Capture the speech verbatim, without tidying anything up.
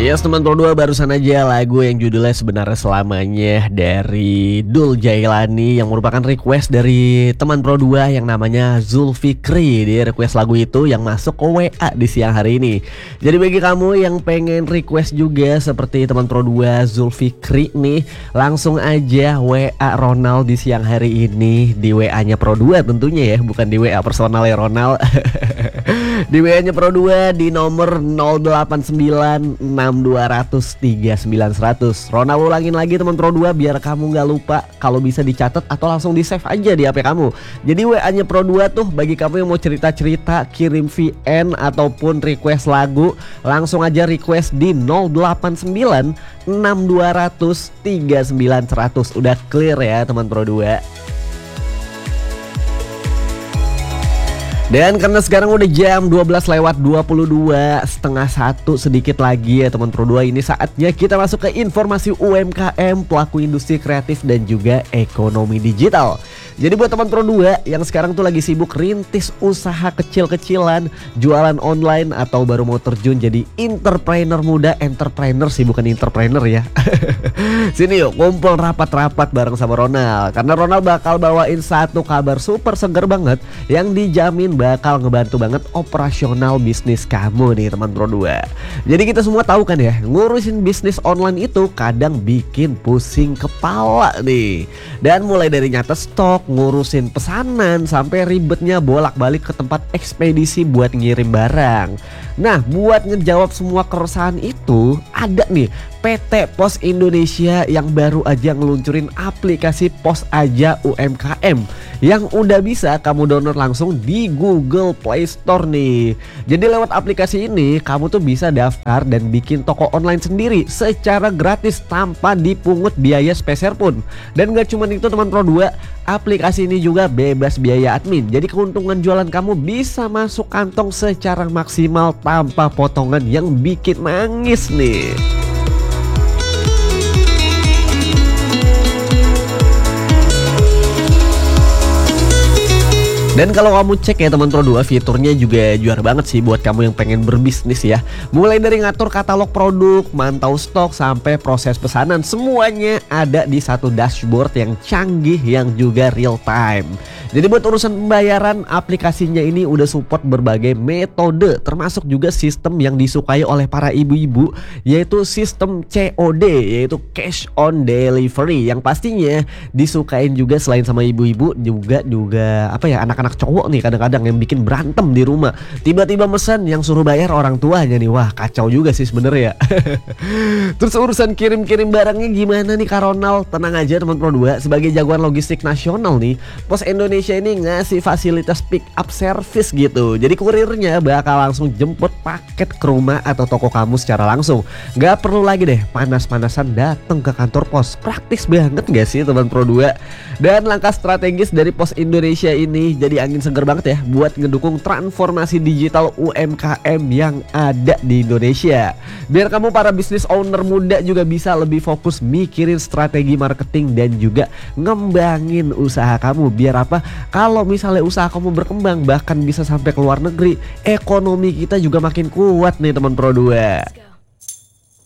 Yes teman Pro dua, barusan aja lagu yang judulnya Sebenarnya Selamanya dari Dul Jailani yang merupakan request dari teman Pro dua yang namanya Zulfikri. Dia request lagu itu yang masuk ke W A di siang hari ini. Jadi bagi kamu yang pengen request juga seperti teman Pro dua Zulfikri nih, langsung aja W A Ronald di siang hari ini di W A-nya Pro dua tentunya ya, bukan di W A personalnya Ronald. Di W A-nya Pro dua di nomor nol delapan sembilan enam dua nol nol tiga sembilan seratus. Ronald ulangin lagi teman Pro dua biar kamu nggak lupa, kalau bisa dicatat atau langsung di save aja di H P kamu. Jadi W A-nya Pro dua tuh bagi kamu yang mau cerita-cerita, kirim V N ataupun request lagu, langsung aja request di nol delapan sembilan enam dua nol nol tiga sembilan seratus. Udah clear ya teman Pro dua. Dan karena sekarang udah jam dua belas lewat dua puluh dua, setengah satu sedikit lagi ya teman Pro dua, ini saatnya kita masuk ke informasi U M K M, pelaku industri kreatif dan juga ekonomi digital. Jadi buat teman Pro dua yang sekarang tuh lagi sibuk rintis usaha kecil-kecilan, jualan online atau baru mau terjun jadi entrepreneur muda, entrepreneur sih bukan entrepreneur ya. Sini yuk kumpul rapat-rapat bareng sama Ronald, karena Ronald bakal bawain satu kabar super seger banget yang dijamin bakal ngebantu banget operasional bisnis kamu nih teman Pro dua. Jadi kita semua tahu kan ya, ngurusin bisnis online itu kadang bikin pusing kepala nih. Dan mulai dari nyatet stok, ngurusin pesanan, sampai ribetnya bolak-balik ke tempat ekspedisi buat ngirim barang. Nah, buat ngejawab semua keresahan itu, ada nih P T Pos Indonesia yang baru aja ngeluncurin aplikasi Pos Aja U M K M yang udah bisa kamu download langsung di Google Play Store nih. Jadi lewat aplikasi ini kamu tuh bisa daftar dan bikin toko online sendiri secara gratis tanpa dipungut biaya sepeser pun. Dan gak cuma itu teman Pro dua, aplikasi ini juga bebas biaya admin. Jadi keuntungan jualan kamu bisa masuk kantong secara maksimal tanpa potongan yang bikin nangis nih. Dan kalau kamu cek ya teman Pro dua, fiturnya juga juara banget sih buat kamu yang pengen berbisnis ya. Mulai dari ngatur katalog produk, mantau stok, sampai proses pesanan, semuanya ada di satu dashboard yang canggih yang juga real time. Jadi buat urusan pembayaran, aplikasinya ini udah support berbagai metode, termasuk juga sistem yang disukai oleh para ibu-ibu, yaitu sistem C O D, yaitu cash on delivery, yang pastinya disukain juga selain sama ibu-ibu juga juga apa ya, anak-anak cowok nih kadang-kadang yang bikin berantem di rumah. Tiba-tiba mesen yang suruh bayar orang tuanya nih, wah kacau juga sih sebenarnya ya. Terus urusan kirim-kirim barangnya gimana nih Kak Ronald? Tenang aja teman Pro dua, sebagai jagoan logistik nasional nih, Pos Indonesia ini ngasih fasilitas pick up service gitu. Jadi kurirnya bakal langsung jemput paket ke rumah atau toko kamu secara langsung. Gak perlu lagi deh panas-panasan datang ke kantor pos. Praktis banget gak sih teman Pro dua? Dan langkah strategis dari Pos Indonesia ini jadi angin seger banget ya buat ngedukung transformasi digital U M K M yang ada di Indonesia. Biar kamu para bisnis owner muda juga bisa lebih fokus mikirin strategi marketing dan juga ngembangin usaha kamu. Biar apa? Kalau misalnya usaha kamu berkembang bahkan bisa sampai ke luar negeri, ekonomi kita juga makin kuat nih teman Pro dua.